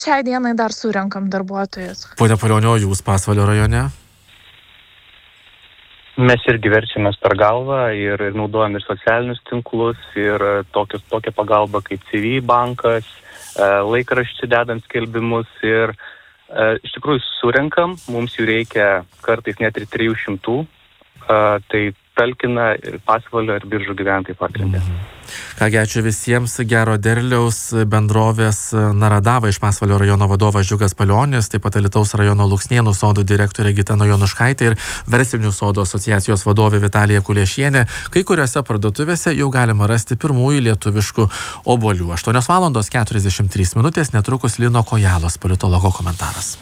Šiai dienai dar surenkam darbuotojus. Pone Palionio, jūs Pasvalio rajone? Mes irgi verčiamės per galvą ir naudojam ir socialinius tinklus, ir tokią pagalbą kaip CV bankas, laikraščių dedant skelbimus ir iš tikrųjų surenkam, mums jų reikia kartais net ir 300, tai talkina Pasvalio ir Biržų gyventojai pagrinde. Kągi, ačiū visiems, gero derliaus. Bendrovės Naradava iš Pasvalio rajono vadovas Džiugas Palionis, taip pat Alytaus rajono Luksnėnų sodų direktorė Gitana Jonuškaitė ir Verslinių sodų asociacijos vadovė Vitalija Kuliešienė. Kai kuriuose parduotuvėse jau galima rasti pirmųjų lietuviškų obuolių. 8:43, netrukus Lino Kojalos politologo komentaras.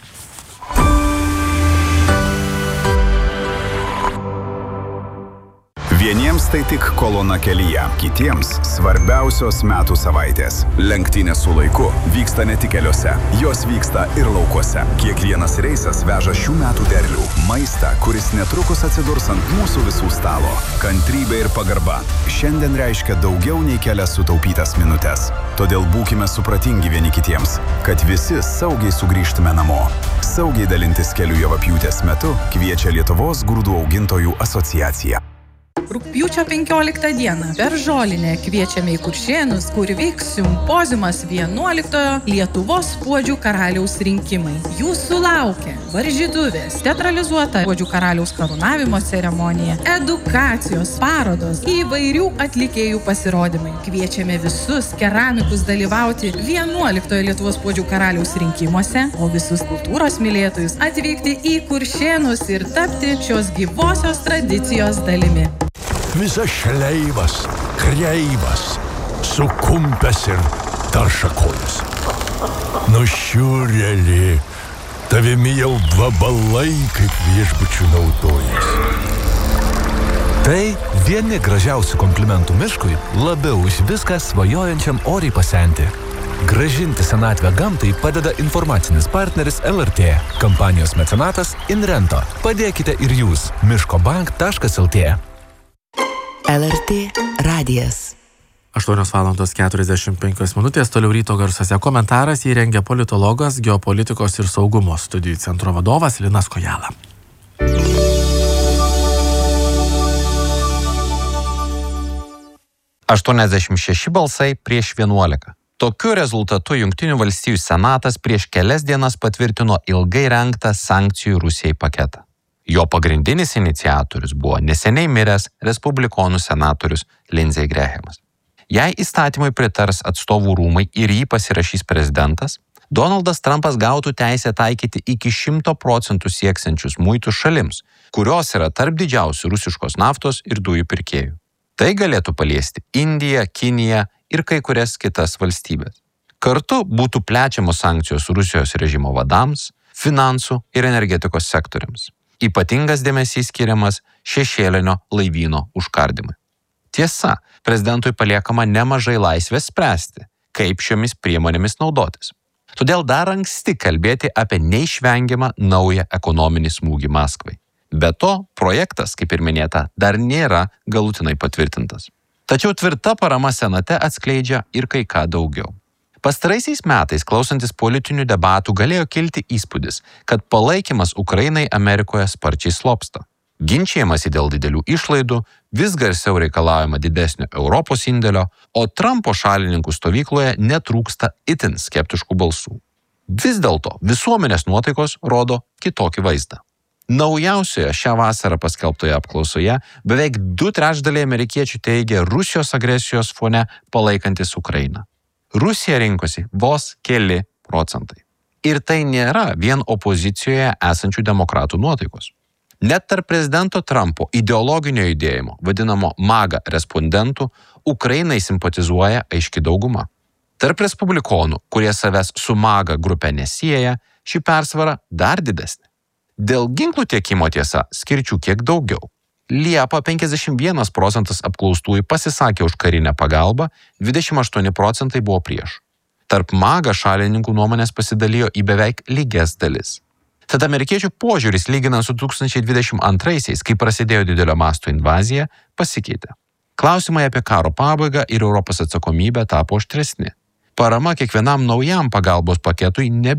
Vieniems tai tik kolona kelyje, kitiems svarbiausios metų savaitės. Lenktynės su laiku vyksta ne tik keliuose, jos vyksta ir laukuose. Kiekvienas reisas veža šių metų derlių, maistą, kuris netrukus atsidurs ant mūsų visų stalo. Kantrybė ir pagarba šiandien reiškia daugiau nei kelias sutaupytas minutės. Todėl būkime supratingi vieni kitiems, kad visi saugiai sugrįžtume namo. Saugiai dalintis kelių javapjūtės metu kviečia Lietuvos grūdų augintojų asociacija. Rugpjūčio 15 dieną per Žolinę kviečiame į Kuršėnus, kur vyks simpoziumas 11 Lietuvos puodžių karaliaus rinkimai. Jūsų laukia varžytuvės, teatralizuota puodžių karaliaus karūnavimo ceremonija, edukacijos, parodos, įvairių atlikėjų pasirodymai. Kviečiame visus keramikus dalyvauti 11 Lietuvos puodžių karaliaus rinkimuose, o visus kultūros mylėtojus atvykti į Kuršėnus ir tapti šios gyvosios tradicijos dalimi. Visas šleivas, kreivas, sukumpęs ir taršakojas. Nušiurėlį, tavimi jau vabalai kaip viešbučių naudojas. Tai vieni gražiausių komplimentų miškui, labiau už viską svajojančiam oriai pasenti. Grąžinti senatvę gamtai padeda informacinis partneris LRT. Kampanijos mecenatas Inrento. Padėkite ir jūs. miškobank.lt. LRT radijas. 8:45, toliau ryto garsuose komentaras įrengia politologas, geopolitikos ir saugumo studijų centro vadovas Linas Kojala. $86 balsai prieš 11. Tokiu rezultatu Jungtinių valstijų senatas prieš kelias dienas patvirtino ilgai rengtą sankcijų Rusijai paketą. Jo pagrindinis iniciatorius buvo neseniai miręs respublikonų senatorius Lindsey Grahamas. Jei įstatymui pritars atstovų rūmai ir jį pasirašys prezidentas, Donaldas Trumpas gautų teisę taikyti iki 100% sieksiančius muitus šalims, kurios yra tarp didžiausių rusiškos naftos ir dujų pirkėjų. Tai galėtų paliesti Indiją, Kiniją ir kai kurias kitas valstybės. Kartu būtų plečiamos sankcijos Rusijos režimo vadams, finansų ir energetikos sektoriams. Ypatingas dėmesys skiriamas šešėlinio laivyno užkardymui. Tiesa, prezidentui paliekama nemažai laisvės spręsti, kaip šiomis priemonėmis naudotis. Todėl dar anksti kalbėti apie neišvengiamą naują ekonominį smūgį Maskvai. Be to, projektas, kaip ir minėta, dar nėra galutinai patvirtintas. Tačiau tvirta parama senate atskleidžia ir kai ką daugiau. Pastaraisiais metais, klausantis politinių debatų, galėjo kilti įspūdis, kad palaikymas Ukrainai Amerikoje sparčiai slopsta. Ginčijamasi dėl didelių išlaidų, vis garsiau reikalaujama didesnio Europos indėlio, o Trumpo šalininkų stovykloje netrūksta itin skeptiškų balsų. Vis dėlto visuomenės nuotaikos rodo kitokį vaizdą. Naujausioje šią vasarą paskelbtoje apklausoje beveik 2/3 amerikiečių teigia Rusijos agresijos fone palaikantis Ukrainą. Rusija rinkosi vos keli procentai. Ir tai nėra vien opozicijoje esančių demokratų nuotaikos. Net tarp prezidento Trumpo ideologinio judėjimo, vadinamo MAGA respondentų, Ukrainai simpatizuoja aiški dauguma. Tarp respublikonų, kurie savęs su MAGA grupe nesieja, ši persvara dar didesnė. Dėl ginklų tiekimo tiesa skirčių kiek daugiau. Liepą 51% apklaustųjų pasisakė už karinę pagalbą, 28% buvo prieš. Tarp MAGA šalininkų nuomonės pasidalijo į beveik lygias dalis. Tad amerikiečių požiūris lyginant su 2022-aisiais, kai prasidėjo didelio masto invazija, pasikeitė. Klausimai apie karo pabaigą ir Europos atsakomybę tapo aštresni. Parama kiekvienam naujam pagalbos paketui